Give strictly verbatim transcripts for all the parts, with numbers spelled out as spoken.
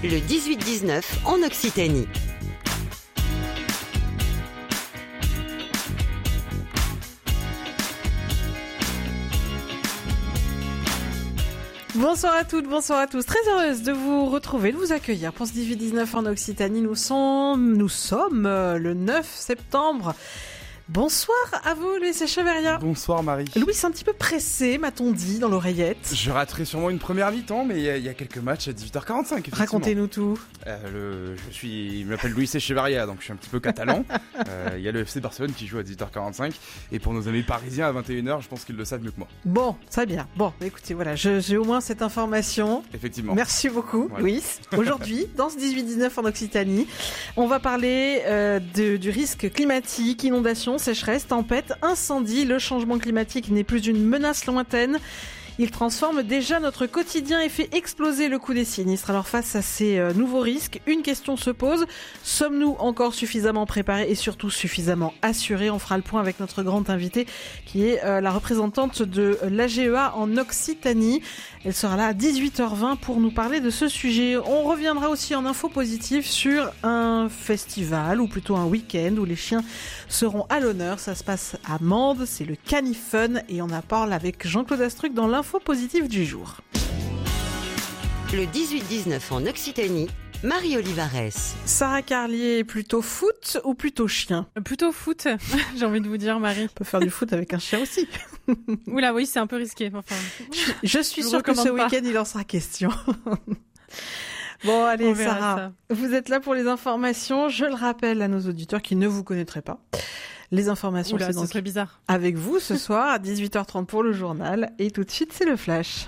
le dix-huit dix-neuf en Occitanie. Bonsoir à toutes, bonsoir à tous. Très heureuse de vous retrouver, de vous accueillir pour ce dix-huit dix-neuf en Occitanie. Nous sommes, nous sommes le neuf septembre. Bonsoir à vous, Louis Echeverria. Bonsoir, Marie. Louis, c'est un petit peu pressé, m'a-t-on dit, dans l'oreillette. Je raterai sûrement une première mi-temps, mais il y, y a quelques matchs à dix-huit heures quarante-cinq. Racontez-nous tout. Euh, le, je suis, il m'appelle Louis Echeverria, donc je suis un petit peu catalan. euh, il y a le F C Barcelone qui joue à dix-huit heures quarante-cinq. Et pour nos amis parisiens à vingt et une heures, je pense qu'ils le savent mieux que moi. Bon, très bien. Bon, écoutez, voilà, je, j'ai au moins cette information. Effectivement. Merci beaucoup, voilà. Louis. Aujourd'hui, dans ce dix-huit dix-neuf en Occitanie, on va parler euh, de, du risque climatique, inondations, sécheresse, tempête, incendie. Le changement climatique n'est plus une menace lointaine. Il transforme déjà notre quotidien et fait exploser le coût des sinistres. Alors face à ces euh, nouveaux risques, une question se pose. Sommes-nous encore suffisamment préparés et surtout suffisamment assurés? On fera le point avec notre grande invitée qui est euh, la représentante de l'A G E A en Occitanie. Elle sera là à dix-huit heures vingt pour nous parler de ce sujet. On reviendra aussi en info positive sur un festival ou plutôt un week-end où les chiens seront à l'honneur. Ça se passe à Mende, c'est le Canifun et on en parle avec Jean-Claude Astruc dans l'info positive du jour. Le dix-huit dix-neuf en Occitanie, Marie Olivares. Sarah Carlier, plutôt foot ou plutôt chien? Plutôt foot, j'ai envie de vous dire, Marie. On peut faire du foot avec un chien aussi. Oula, oui, c'est un peu risqué. Enfin, je, je suis sûre que ce pas. week-end, il en sera question. Bon, allez, Sarah, ça. Vous êtes là pour les informations. Je le rappelle à nos auditeurs qui ne vous connaîtraient pas. Les informations, Oula, c'est donc ce serait bizarre. Avec vous ce soir à dix-huit heures trente pour le journal. Et tout de suite, c'est le flash.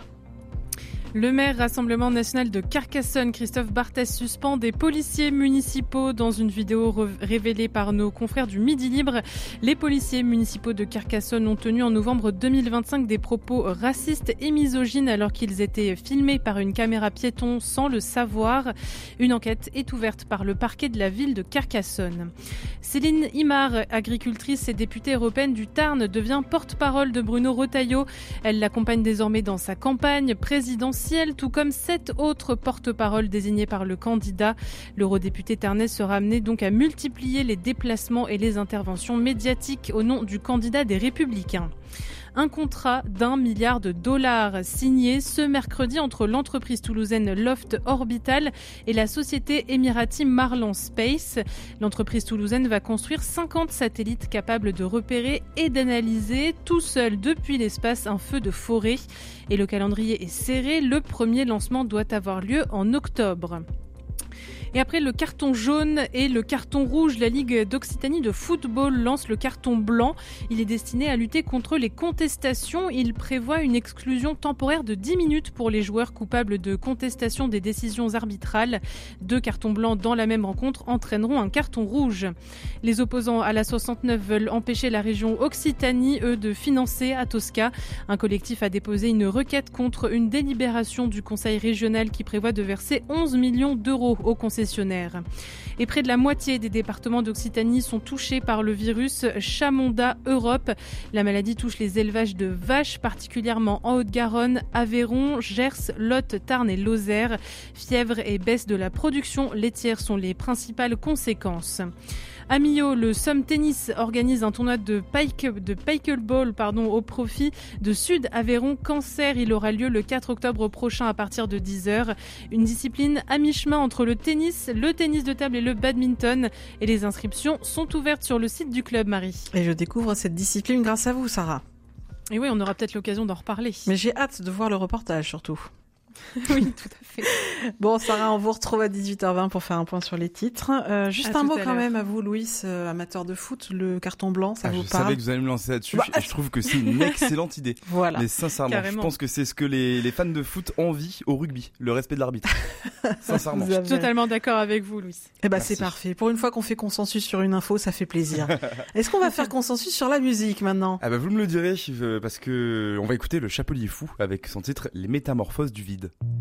Le maire Rassemblement National de Carcassonne, Christophe Barthès, suspend des policiers municipaux. Dans une vidéo re- révélée par nos confrères du Midi Libre, les policiers municipaux de Carcassonne ont tenu en novembre deux mille vingt-cinq des propos racistes et misogynes alors qu'ils étaient filmés par une caméra piéton sans le savoir. Une enquête est ouverte par le parquet de la ville de Carcassonne. Céline Imard, agricultrice et députée européenne du Tarn, devient porte-parole de Bruno Retailleau. Elle l'accompagne désormais dans sa campagne présidentielle, tout comme sept autres porte-paroles désignés par le candidat. L'eurodéputé tarnais sera amené donc à multiplier les déplacements et les interventions médiatiques au nom du candidat des Républicains. Un contrat d'un milliard de dollars signé ce mercredi entre l'entreprise toulousaine Loft Orbital et la société émirati Marlan Space. L'entreprise toulousaine va construire cinquante satellites capables de repérer et d'analyser tout seul depuis l'espace un feu de forêt. Et le calendrier est serré, le premier lancement doit avoir lieu en octobre. Et après le carton jaune et le carton rouge, la Ligue d'Occitanie de football lance le carton blanc. Il est destiné à lutter contre les contestations. Il prévoit une exclusion temporaire de dix minutes pour les joueurs coupables de contestation des décisions arbitrales. Deux cartons blancs dans la même rencontre entraîneront un carton rouge. Les opposants à la soixante-neuf veulent empêcher la région Occitanie, eux, de financer à Tosca. Un collectif a déposé une requête contre une délibération du Conseil régional qui prévoit de verser onze millions d'euros au concessionnaire. Et près de la moitié des départements d'Occitanie sont touchés par le virus Chamonda Europe. La maladie touche les élevages de vaches, particulièrement en Haute-Garonne, Aveyron, Gers, Lot, Tarn et Lozère. Fièvre et baisse de la production laitière sont les principales conséquences. À Millau, le Somme Tennis organise un tournoi de, pike, de pickleball pardon, au profit de Sud Aveyron Cancer. Il aura lieu le quatre octobre prochain à partir de dix heures. Une discipline à mi-chemin entre le tennis, le tennis de table et le badminton. Et les inscriptions sont ouvertes sur le site du club, Marie. Et je découvre cette discipline grâce à vous, Sarah. Et oui, on aura peut-être l'occasion d'en reparler. Mais j'ai hâte de voir le reportage surtout. Oui, tout à fait. Bon, Sarah, on vous retrouve à dix-huit heures vingt pour faire un point sur les titres. Euh, juste à un mot quand l'heure. Même à vous, Louis, euh, amateur de foot, le carton blanc, ça ah, vous je parle? Je savais que vous alliez me lancer là-dessus bah, et je trouve que c'est une excellente idée. Voilà. Mais sincèrement, Carrément. Je pense que c'est ce que les, les fans de foot envient au rugby, le respect de l'arbitre. Sincèrement. Je suis totalement d'accord avec vous, Louis. Eh ben, c'est parfait. Pour une fois qu'on fait consensus sur une info, ça fait plaisir. Est-ce qu'on va faire consensus sur la musique maintenant? Ah bah vous me le direz, parce que on va écouter le Chapelier Fou avec son titre Les Métamorphoses du vide.